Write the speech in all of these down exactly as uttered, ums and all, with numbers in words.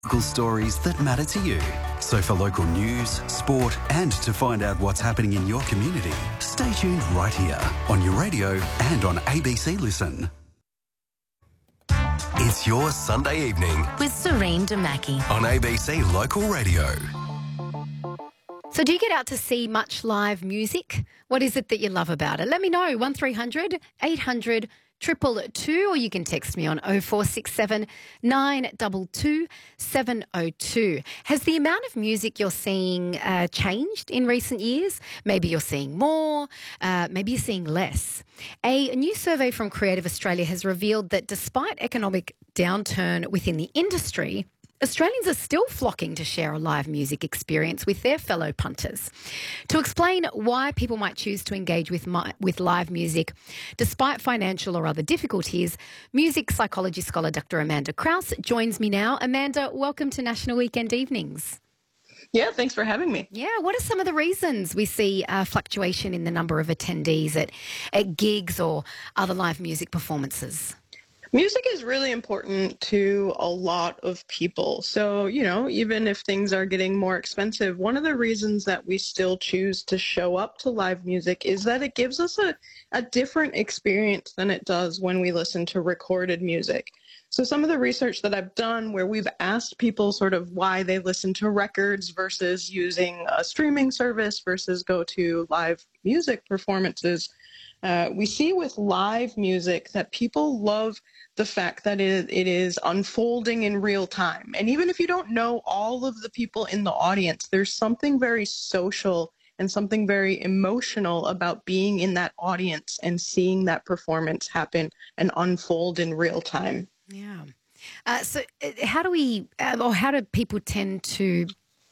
Local stories that matter to you. So for local news, sport and to find out what's happening in your community, stay tuned right here on your radio and on A B C Listen. It's your Sunday evening with Serene Damaki on A B C Local Radio. So do you get out to see much live music? What is it that you love about it? Let me know. one three hundred eight hundred two two two, or you can text me on oh four six seven nine two two seven oh two. Has the amount of music you're seeing uh, changed in recent years? Maybe you're seeing more, uh, maybe you're seeing less. A new survey from Creative Australia has revealed that despite economic downturn within the industry, Australians are still flocking to share a live music experience with their fellow punters. To explain why people might choose to engage with my, with live music despite financial or other difficulties, music psychology scholar Doctor Amanda Krause joins me now. Amanda, welcome to National Weekend Evenings. Yeah, thanks for having me. Yeah, what are some of the reasons we see a fluctuation in the number of attendees at, at gigs or other live music performances? Music is really important to a lot of people. So, you know, even if things are getting more expensive, one of the reasons that we still choose to show up to live music is that it gives us a, a different experience than it does when we listen to recorded music. So some of the research that I've done where we've asked people sort of why they listen to records versus using a streaming service versus go to live music performances, uh, we see with live music that people love the fact that it, it is unfolding in real time. And even if you don't know all of the people in the audience, there's something very social and something very emotional about being in that audience and seeing that performance happen and unfold in real time. Yeah. Uh, so uh, how do we, uh, or how do people tend to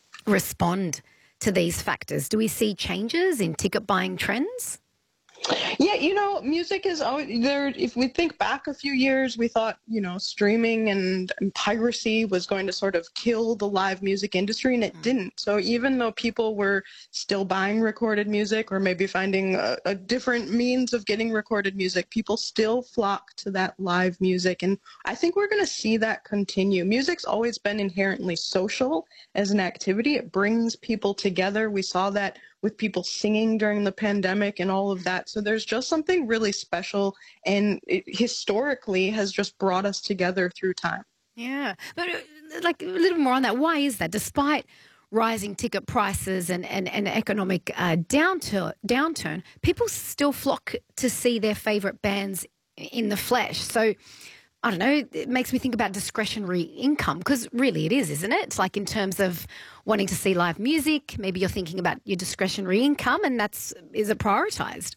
respond to these factors? Do we see changes in ticket buying trends? Yeah, you know, music is always there. If we think back a few years, we thought, you know, streaming and piracy was going to sort of kill the live music industry, and it didn't. So even though people were still buying recorded music or maybe finding a, a different means of getting recorded music, people still flock to that live music. And I think we're going to see that continue. Music's always been inherently social as an activity. It brings people together. We saw that with people singing during the pandemic and all of that. So there's just something really special, and it historically has just brought us together through time. Yeah, but uh, like a little more on that. Why is that? Despite rising ticket prices and, and, and economic uh, downturn, downturn, people still flock to see their favourite bands in the flesh. So I don't know, it makes me think about discretionary income, because really it is, isn't it? It's like in terms of wanting to see live music, maybe you're thinking about your discretionary income, and that's, is it prioritised?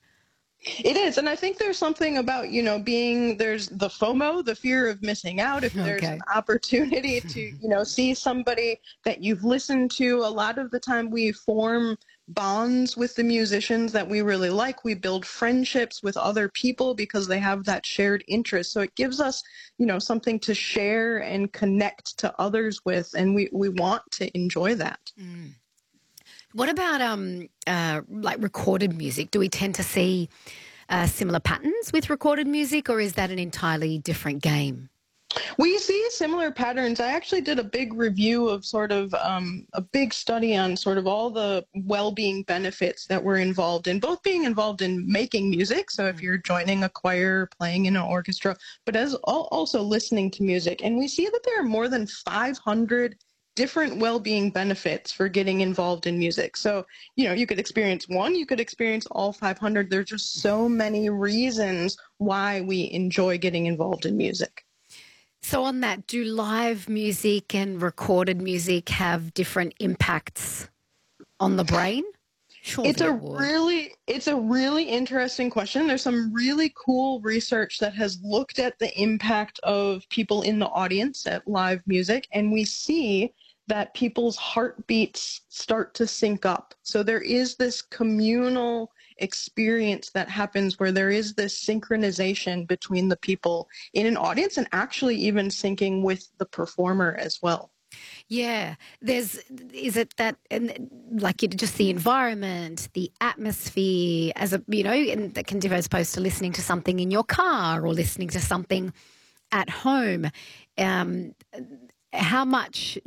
It is. And I think there's something about, you know, being, there's the FOMO, the fear of missing out. If there's Okay. an opportunity to, you know, see somebody that you've listened to, a lot of the time we form bonds with the musicians that we really like. We build friendships with other people because they have that shared interest. So it gives us, you know, something to share and connect to others with. And we, we want to enjoy that. Mm. What about um uh, like recorded music? Do we tend to see uh, similar patterns with recorded music, or is that an entirely different game? We see similar patterns. I actually did a big review of sort of um, a big study on sort of all the well-being benefits that were involved in both being involved in making music. So if you're joining a choir, playing in an orchestra, but as al- also listening to music. And we see that there are more than five hundred different well-being benefits for getting involved in music. So, you know, you could experience one, you could experience all five hundred. There's just so many reasons why we enjoy getting involved in music. So on that, do live music and recorded music have different impacts on the brain? Sure, It's a really, it's a really interesting question. There's some really cool research that has looked at the impact of people in the audience at live music, and we see that people's heartbeats start to sync up. So there is this communal experience that happens where there is this synchronization between the people in an audience and actually even syncing with the performer as well. Yeah, there's, is it that, and like it, just the environment, the atmosphere, as a, you know, and that can differ as opposed to listening to something in your car or listening to something at home. Um, how much